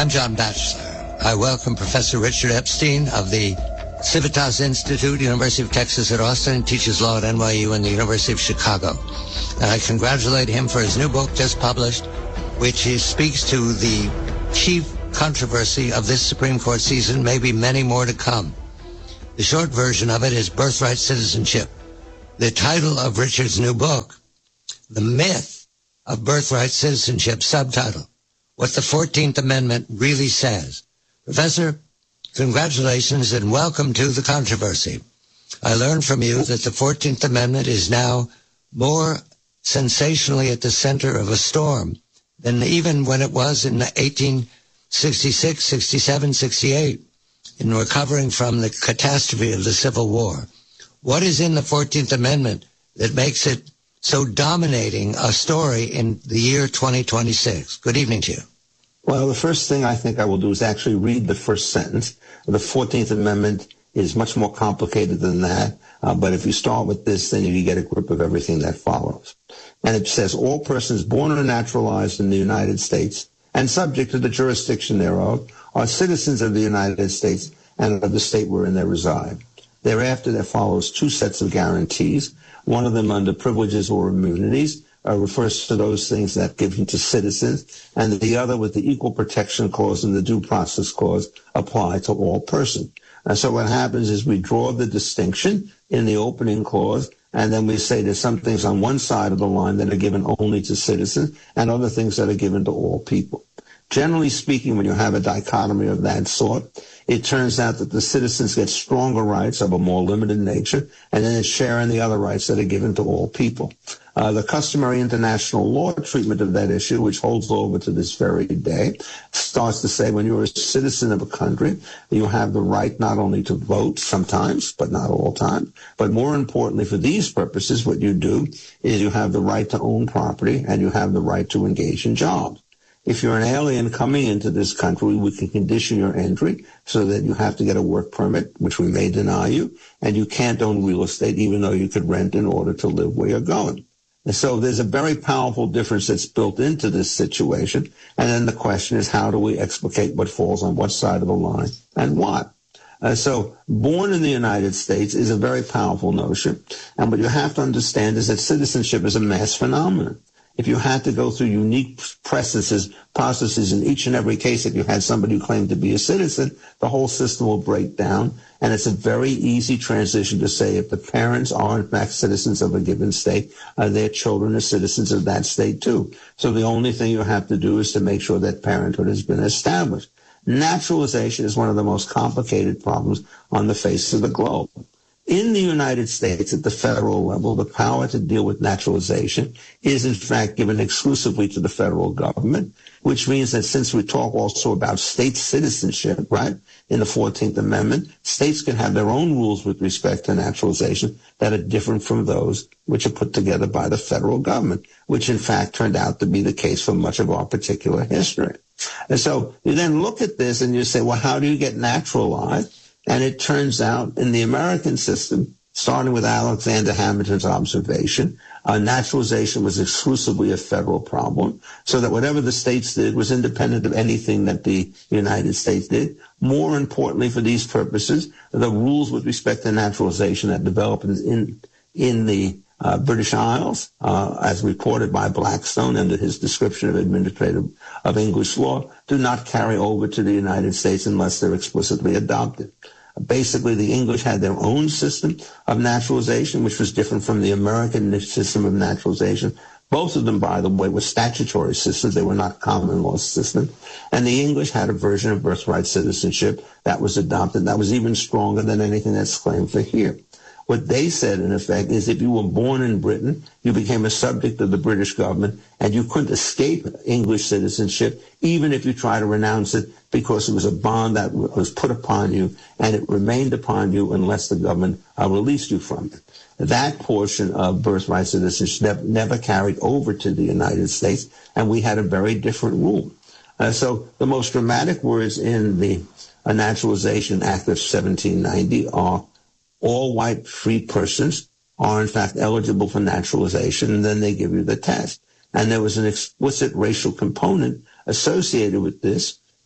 I'm John Batchelor. I welcome Professor Richard Epstein of the Civitas Institute, University of Texas at Austin, and teaches law at NYU and the University of Chicago. And I congratulate him for his new book just published, which he speaks to the chief controversy of this Supreme Court season, maybe many more to come. The short version of it is Birthright Citizenship. The title of Richard's new book, The Myth of Birthright Citizenship, subtitle, What the 14th Amendment Really Says. Professor, congratulations and welcome to the controversy. I learned from you that the 14th Amendment is now more sensationally at the center of a storm than even when it was in 1866, 67, 68, in recovering from the catastrophe of the Civil War. What is in the 14th Amendment that makes it so dominating a story in the year 2026? Good evening to you. Well, the first thing I think I will do is actually read the first sentence. The 14th Amendment is much more complicated than that, but if you start with this, then you get a grip of everything that follows. And it says, all persons born or naturalized in the United States and subject to the jurisdiction thereof are citizens of the United States and of the state wherein they reside. Thereafter, there follows two sets of guarantees. One of them under privileges or immunities refers to those things that given to citizens, and the other with the Equal Protection Clause and the Due Process Clause apply to all persons. And so what happens is we draw the distinction in the opening clause, and then we say there's some things on one side of the line that are given only to citizens and other things that are given to all people. Generally speaking, when you have a dichotomy of that sort, it turns out that the citizens get stronger rights of a more limited nature, and then they share in the other rights that are given to all people. The customary international law treatment of that issue, which holds over to this very day, starts to say when you're a citizen of a country, you have the right not only to vote sometimes, but not all time, but more importantly for these purposes, what you do is you have the right to own property and you have the right to engage in jobs. If you're an alien coming into this country, we can condition your entry so that you have to get a work permit, which we may deny you, and you can't own real estate even though you could rent in order to live where you're going. And so there's a very powerful difference that's built into this situation. And then the question is, how do we explicate what falls on what side of the line and what? So born in the United States is a very powerful notion. And what you have to understand is that citizenship is a mass phenomenon. If you had to go through unique processes in each and every case that you had somebody who claimed to be a citizen, the whole system will break down. And it's a very easy transition to say if the parents are in fact citizens of a given state, their children are citizens of that state too. So the only thing you have to do is to make sure that parenthood has been established. Naturalization is one of the most complicated problems on the face of the globe. In the United States, at the federal level, the power to deal with naturalization is, in fact, given exclusively to the federal government, which means that since we talk also about state citizenship, right, in the 14th Amendment, states can have their own rules with respect to naturalization that are different from those which are put together by the federal government, which, in fact, turned out to be the case for much of our particular history. And so you then look at this and you say, well, how do you get naturalized? And it turns out in the American system, starting with Alexander Hamilton's observation, naturalization was exclusively a federal problem, so that whatever the states did was independent of anything that the United States did. More importantly for these purposes, the rules with respect to naturalization that developed in the British Isles, as reported by Blackstone under his description of English law, do not carry over to the United States unless they're explicitly adopted. Basically, the English had their own system of naturalization, which was different from the American system of naturalization. Both of them, by the way, were statutory systems. They were not common law systems. And the English had a version of birthright citizenship that was adopted. That was even stronger than anything that's claimed for here. What they said, in effect, is if you were born in Britain, you became a subject of the British government, and you couldn't escape English citizenship, even if you tried to renounce it, because it was a bond that was put upon you, and it remained upon you unless the government released you from it. That portion of birthright citizenship never carried over to the United States, and we had a very different rule. So the most dramatic words in the Naturalization Act of 1790 are all white free persons are in fact eligible for naturalization, and then they give you the test. And there was an explicit racial component associated with this,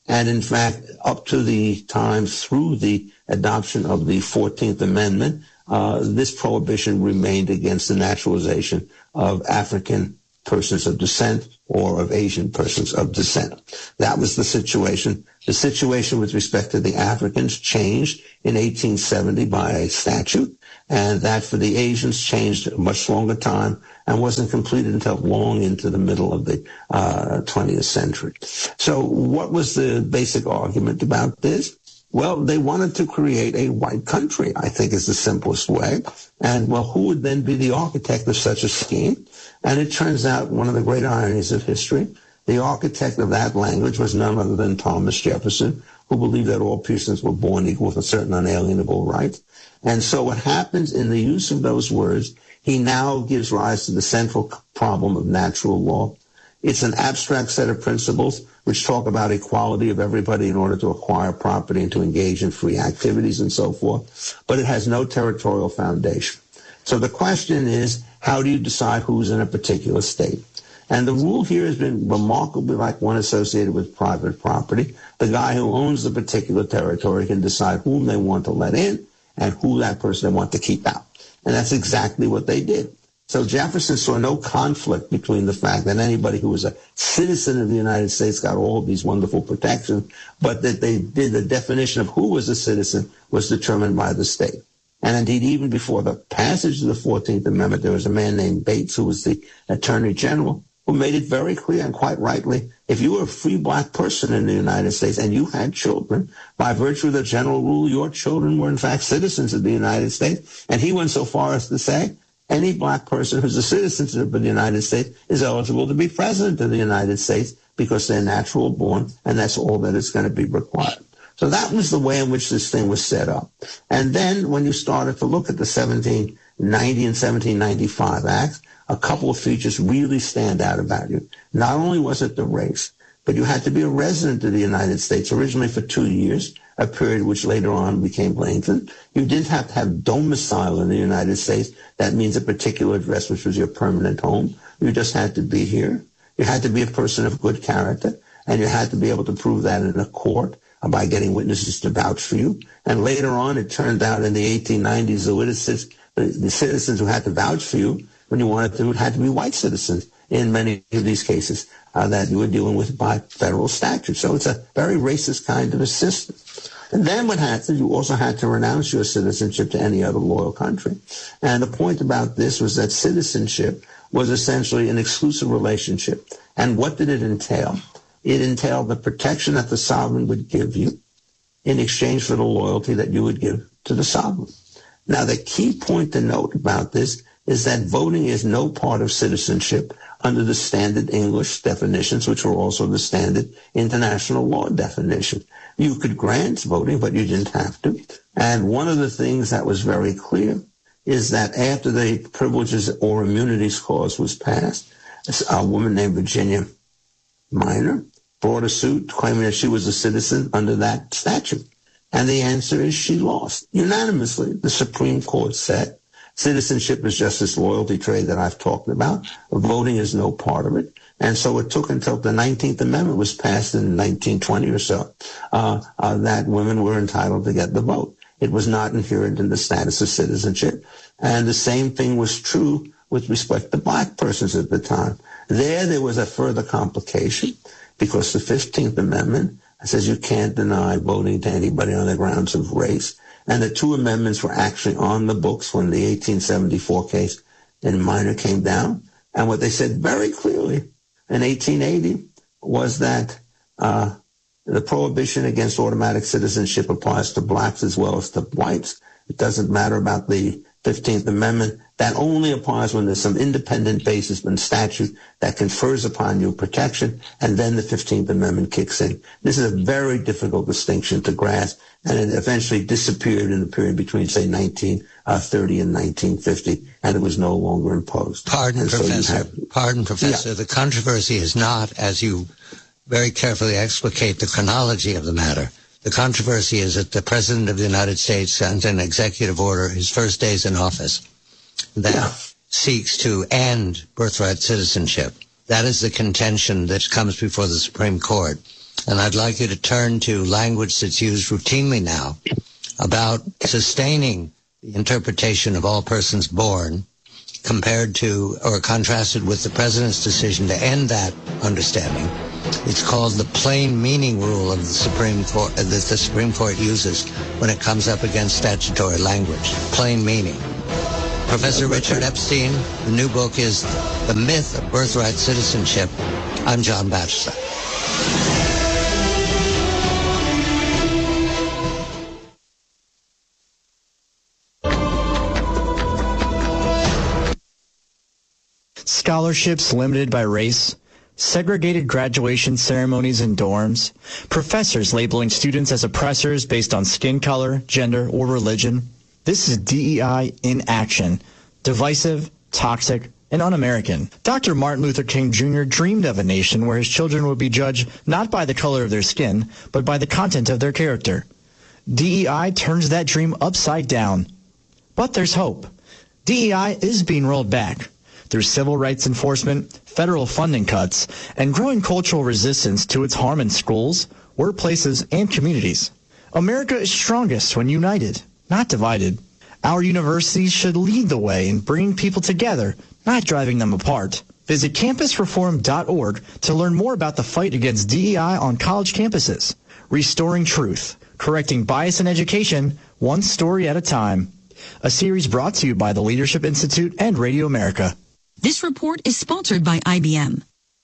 And in fact, up to the time through the adoption of the 14th Amendment, this prohibition remained against the naturalization of African persons of descent or of Asian persons of descent. That was the situation. The situation with respect to the Africans changed in 1870 by a statute, and that for the Asians changed a much longer time and wasn't completed until long into the middle of the 20th century. So what was the basic argument about this? Well, they wanted to create a white country, I think is the simplest way. And, well, who would then be the architect of such a scheme? And it turns out, one of the great ironies of history, the architect of that language was none other than Thomas Jefferson, who believed that all persons were born equal with certain unalienable rights. And so what happens in the use of those words, he now gives rise to the central problem of natural law. It's an abstract set of principles which talk about equality of everybody in order to acquire property and to engage in free activities and so forth, but it has no territorial foundation. So the question is, how do you decide who's in a particular state? And the rule here has been remarkably like one associated with private property. The guy who owns the particular territory can decide whom they want to let in and who that person they want to keep out. And that's exactly what they did. So Jefferson saw no conflict between the fact that anybody who was a citizen of the United States got all of these wonderful protections, but that they did the definition of who was a citizen was determined by the state. And indeed, even before the passage of the 14th Amendment, there was a man named Bates, who was the Attorney General, who made it very clear, and quite rightly, if you were a free black person in the United States and you had children, by virtue of the general rule, your children were in fact citizens of the United States. And he went so far as to say, any black person who's a citizen of the United States is eligible to be president of the United States because they're natural born, and that's all that is going to be required. So that was the way in which this thing was set up. And then when you started to look at the 1790 and 1795 Acts, a couple of features really stand out about you. Not only was it the race, but you had to be a resident of the United States, originally for 2 years, a period which later on became lengthened. You didn't have to have domicile in the United States. That means a particular address, which was your permanent home. You just had to be here. You had to be a person of good character, and you had to be able to prove that in a court by getting witnesses to vouch for you. And later on, it turned out in the 1890s, the citizens who had to vouch for you when you wanted to had to be white citizens in many of these cases that you were dealing with by federal statute. So it's a very racist kind of a system. And then what happened, you also had to renounce your citizenship to any other loyal country. And the point about this was that citizenship was essentially an exclusive relationship. And what did it entail? It entailed the protection that the sovereign would give you in exchange for the loyalty that you would give to the sovereign. Now, the key point to note about this is that voting is no part of citizenship under the standard English definitions, which were also the standard international law definition. You could grant voting, but you didn't have to. And one of the things that was very clear is that after the Privileges or Immunities Clause was passed, a woman named Virginia Minor brought a suit claiming that she was a citizen under that statute. And the answer is she lost unanimously. The Supreme Court said citizenship is just this loyalty trade that I've talked about. Voting is no part of it. And so it took until the 19th Amendment was passed in 1920 or so that women were entitled to get the vote. It was not inherent in the status of citizenship. And the same thing was true with respect to black persons at the time. There was a further complication because the 15th Amendment says you can't deny voting to anybody on the grounds of race. And the two amendments were actually on the books when the 1874 case in Minor came down. And what they said very clearly in 1880 was that the prohibition against automatic citizenship applies to blacks as well as to whites. It doesn't matter about the 15th Amendment. That only applies when there's some independent basis in statute that confers upon you protection, and then the 15th Amendment kicks in. This is a very difficult distinction to grasp, and it eventually disappeared in the period between, say, 1930 and 1950, and it was no longer imposed. Pardon, Professor. Yeah. The controversy is not, as you very carefully explicate the chronology of the matter. The controversy is that the President of the United States sent an executive order his first days in office that seeks to end birthright citizenship. That is the contention that comes before the Supreme Court. And I'd like you to turn to language that's used routinely now about sustaining the interpretation of all persons born compared to or contrasted with the president's decision to end that understanding. It's called the plain meaning rule of the Supreme Court that the Supreme Court uses when it comes up against statutory language. Plain meaning. Professor Richard Epstein, the new book is The Myth of Birthright Citizenship. I'm John Batchelor. Scholarships limited by race, segregated graduation ceremonies in dorms, professors labeling students as oppressors based on skin color, gender, or religion. This is DEI in action. Divisive, toxic, and un-American. Dr. Martin Luther King Jr. dreamed of a nation where his children would be judged not by the color of their skin, but by the content of their character. DEI turns that dream upside down. But there's hope. DEI is being rolled back. Through civil rights enforcement, federal funding cuts, and growing cultural resistance to its harm in schools, workplaces, and communities. America is strongest when united, not divided. Our universities should lead the way in bringing people together, not driving them apart. Visit campusreform.org to learn more about the fight against DEI on college campuses. Restoring truth, correcting bias in education, one story at a time. A series brought to you by the Leadership Institute and Radio America. This report is sponsored by IBM.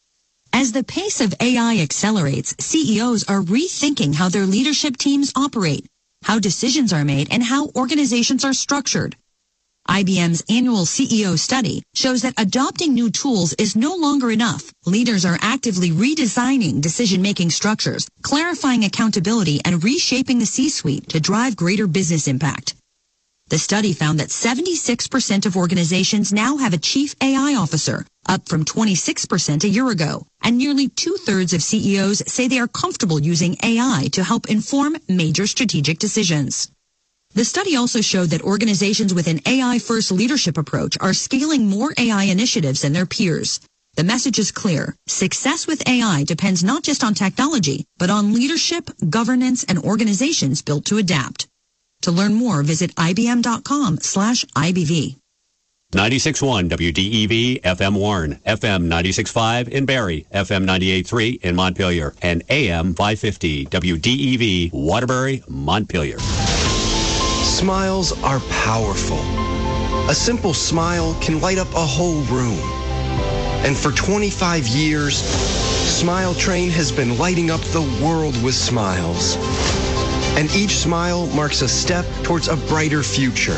As the pace of AI accelerates, CEOs are rethinking how their leadership teams operate, how decisions are made, and how organizations are structured. IBM's annual CEO study shows that adopting new tools is no longer enough. Leaders are actively redesigning decision-making structures, clarifying accountability, and reshaping the C-suite to drive greater business impact. The study found that 76% of organizations now have a chief AI officer, up from 26% a year ago, and nearly 2/3 of CEOs say they are comfortable using AI to help inform major strategic decisions. The study also showed that organizations with an AI-first leadership approach are scaling more AI initiatives than their peers. The message is clear. Success with AI depends not just on technology, but on leadership, governance, and organizations built to adapt. To learn more, visit ibm.com/IBV. 96.1 WDEV FM Warren, FM 96.5 in Barrie, FM 98.3 in Montpelier, and AM 550 WDEV Waterbury, Montpelier. Smiles are powerful. A simple smile can light up a whole room. And for 25 years, Smile Train has been lighting up the world with smiles. And each smile marks a step towards a brighter future.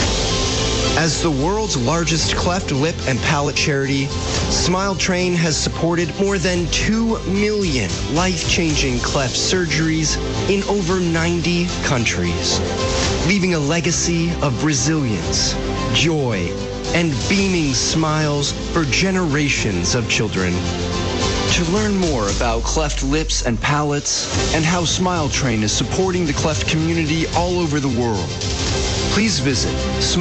As the world's largest cleft lip and palate charity, Smile Train has supported more than 2 million life-changing cleft surgeries in over 90 countries, leaving a legacy of resilience, joy, and beaming smiles for generations of children. To learn more about cleft lips and palates and how Smile Train is supporting the cleft community all over the world, please visit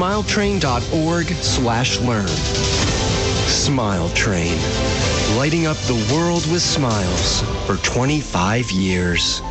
smiletrain.org/learn. Smile Train, lighting up the world with smiles for 25 years.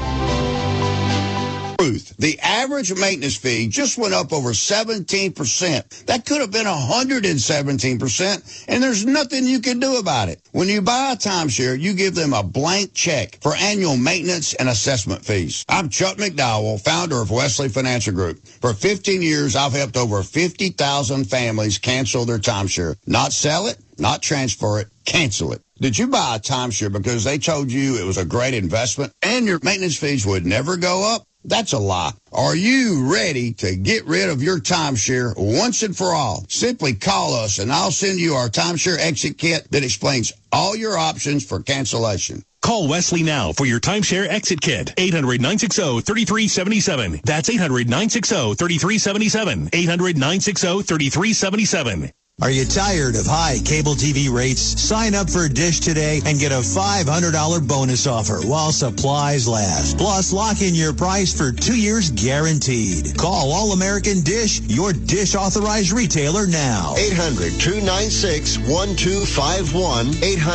The average maintenance fee just went up over 17%. That could have been 117%, and there's nothing you can do about it. When you buy a timeshare, you give them a blank check for annual maintenance and assessment fees. I'm Chuck McDowell, founder of Wesley Financial Group. For 15 years, I've helped over 50,000 families cancel their timeshare. Not sell it, not transfer it, cancel it. Did you buy a timeshare because they told you it was a great investment and your maintenance fees would never go up? That's a lie. Are you ready to get rid of your timeshare once and for all? Simply call us and I'll send you our timeshare exit kit that explains all your options for cancellation. Call Wesley now for your timeshare exit kit. 800-960-3377. That's 800-960-3377. 800-960-3377. Are you tired of high cable TV rates? Sign up for Dish today and get a $500 bonus offer while supplies last. Plus, lock in your price for 2 years guaranteed. Call All American Dish, your Dish authorized retailer now. 800-296-1251.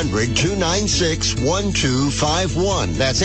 800-296-1251. That's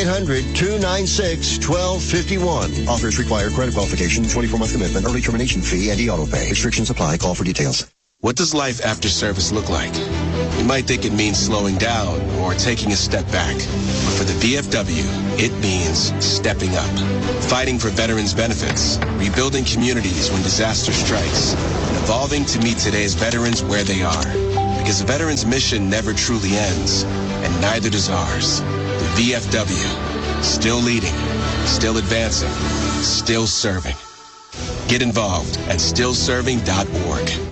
800-296-1251. Offers require credit qualification, 24-month commitment, early termination fee, and e-auto pay. Restrictions apply. Call for details. What does life after service look like? You might think it means slowing down or taking a step back. But for the VFW, it means stepping up. Fighting for veterans' benefits, rebuilding communities when disaster strikes, and evolving to meet today's veterans where they are. Because the veterans' mission never truly ends, and neither does ours. The VFW, still leading, still advancing, still serving. Get involved at stillserving.org.